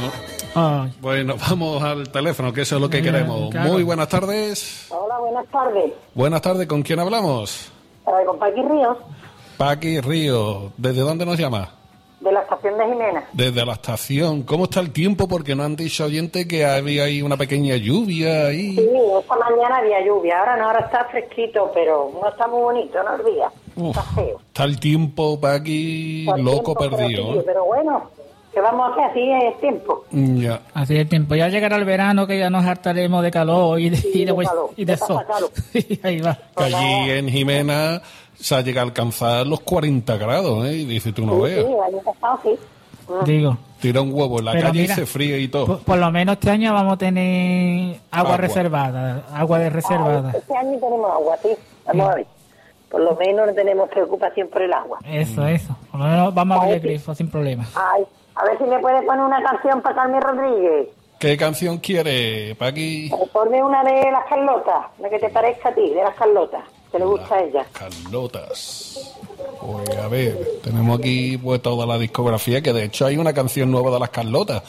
Ay. Bueno, vamos al teléfono, que eso es lo que queremos. Claro. Muy buenas tardes. Hola, buenas tardes. Buenas tardes, ¿con quién hablamos? Con Paqui Ríos, Paqui Río. ¿Desde dónde nos llama? de la estación de Jimena. Desde la estación. ¿Cómo está el tiempo? Porque no han dicho oyentes que había ahí una pequeña lluvia ahí. Sí, esta mañana había lluvia, ahora está fresquito, pero no está muy bonito, no el día. Está feo. Está el tiempo, Paqui, Está el loco tiempo perdido. feo, pero bueno, ¿qué vamos a hacer? Así es el tiempo. Ya. Así es el tiempo. Ya llegará el verano que ya nos hartaremos de calor y de, Sí, y de, de calor. y de De sol. pasar calor. Ahí va. Que allí en Jimena se ha llegado a alcanzar los 40 grados, ¿eh? Y dice, tú no Sí, veas. sí, el año pasado sí. Digo. Tira un huevo en la Pero calle mira, y se fríe y todo. Por lo menos este año vamos a tener agua reservada. Agua de reservada. Este año tenemos agua, sí. Vamos a ver. Por lo menos no tenemos preocupación por el agua. Eso. Por lo menos vamos a abrir el Ay, sí. grifo sin problema. Ay, a ver si me puedes poner una canción para Carmen Rodríguez. ¿Qué canción quiere, Paqui? Ponme una de las Carlotas, la que te parezca a ti, de las Carlotas, que le gusta a ella. Carlotas. Pues a ver, tenemos aquí pues toda la discografía, que de hecho hay una canción nueva de las Carlotas.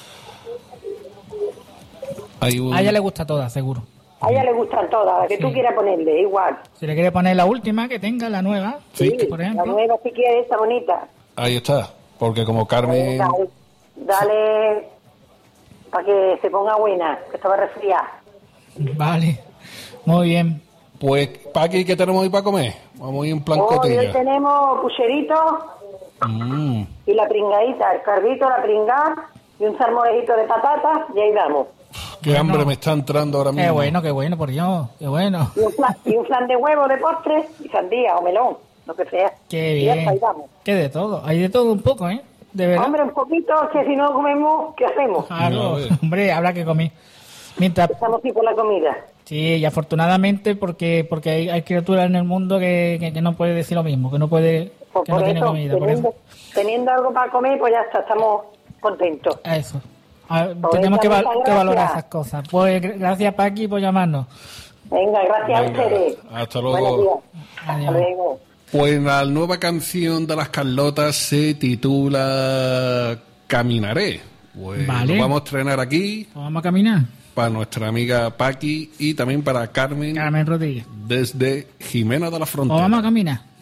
Hay un... A ella le gusta toda, seguro. A ella le gustan todas, la que tú quieras ponerle, igual. Si le quiere poner la última que tenga, la nueva, Sí, por La ejemplo. nueva si quieres, está bonita. Ahí está, porque como Carmen... Dale para que se ponga buena, que estaba resfriada. Vale, muy bien. Pues, Paqui, ¿qué tenemos hoy para comer? Vamos a ir en plan Hoy cotilla. tenemos pucherito y la pringadita, el cardito, la pringada y un salmorejito de patatas y ahí vamos. Qué hambre me está entrando ahora mismo. Qué bueno, por Dios, qué bueno. Y un flan de huevo de postre y sandía o melón, lo que sea. Qué Y ya bien. está, ahí vamos. Que de todo, hay de todo un poco, ¿eh? De verdad. Hombre, un poquito, que si no comemos, ¿qué hacemos? Claro, No, hombre, habrá que comer. Mientras, Estamos aquí por la comida. sí, y afortunadamente porque hay criaturas en el mundo que no puede decir lo mismo, que no puede, Pues que no por tiene eso, comida, por eso. teniendo algo para comer, pues ya está, estamos contentos. Eso. Pues Tenemos que, muchas que gracias. valorar esas cosas. Pues gracias, Paqui, por llamarnos. Venga, gracias Venga, a ustedes. hasta Buenos luego. días. Adiós. Hasta luego. Pues la nueva canción de las Carlotas se titula Caminaré. Pues Vale. lo vamos a estrenar aquí Vamos a caminar. para nuestra amiga Paqui y también para Carmen Carmen Rodríguez. desde Jimena de la Pues Frontera. vamos a caminar.